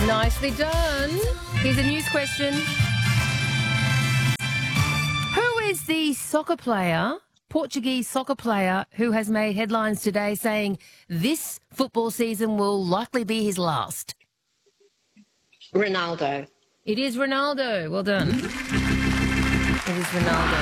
Nicely done. Here's a news question. Who is the soccer player, Portuguese soccer player, who has made headlines today saying this football season will likely be his last? Ronaldo. It is Ronaldo. Well done. It is Ronaldo.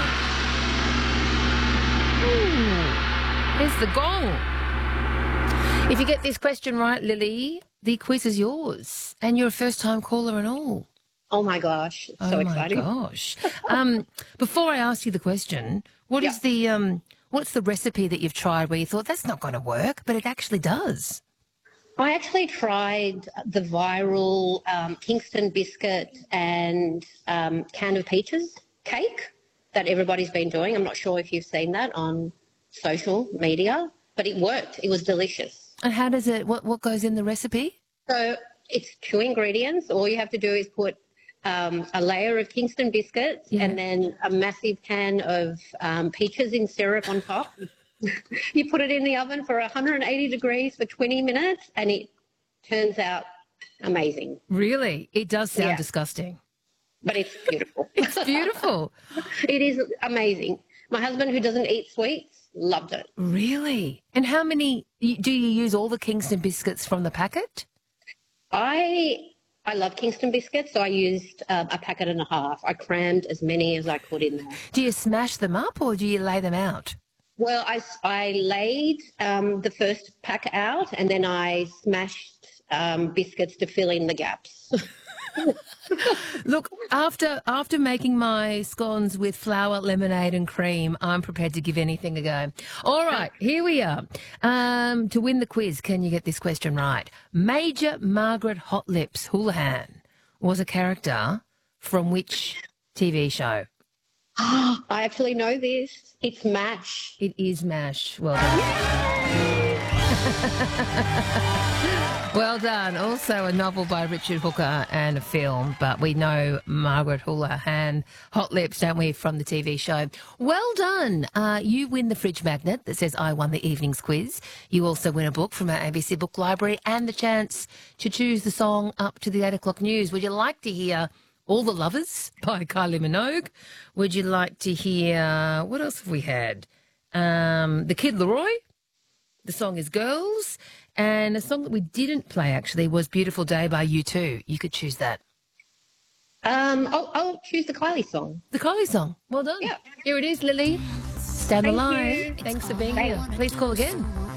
Ooh, here's the gong. If you get this question right, Lily, the quiz is yours. And you're a first-time caller and all. Oh, my gosh. It's so exciting. Oh, my gosh. Before I ask you the question, what's the recipe that you've tried where you thought that's not going to work, but it actually does? I actually tried the viral Kingston biscuit and can of peaches cake that everybody's been doing. I'm not sure if you've seen that on social media, but it worked. It was delicious. And how does it, what goes in the recipe? So it's 2 ingredients. All you have to do is put a layer of Kingston biscuits and then a massive can of peaches in syrup on top. You put it in the oven for 180 degrees for 20 minutes and it turns out amazing. Really? It does sound disgusting. But it's beautiful. It's beautiful. It is amazing. My husband, who doesn't eat sweets, loved it. Really? And how many, do you use all the Kingston biscuits from the packet? I love Kingston biscuits, so I used a packet and a half. I crammed as many as I could in there. Do you smash them up or do you lay them out? Well, I laid the first pack out and then I smashed biscuits to fill in the gaps. Look, after making my scones with flour, lemonade and cream, I'm prepared to give anything a go. All right, here we are. To win the quiz, can you get this question right? Major Margaret Hot Lips Houlihan was a character from which TV show? I actually know this. It's MASH. It is MASH. Well done. Well done. Also a novel by Richard Hooker and a film, but we know Margaret Houlihan, Hot Lips, don't we, from the TV show. Well done. You win the fridge magnet that says I won the evening's quiz. You also win a book from our ABC Book Library and the chance to choose the song up to the 8 o'clock news. Would you like to hear All the Lovers by Kylie Minogue? Would you like to hear, what else have we had? The Kid Laroi. The song is Girls. And a song that we didn't play, actually, was Beautiful Day by U2. You could choose that. I'll choose the Kylie song. The Kylie song. Well done. Yeah. Here it is, Lily. Stand the line. you. Thanks for being here. Please call again.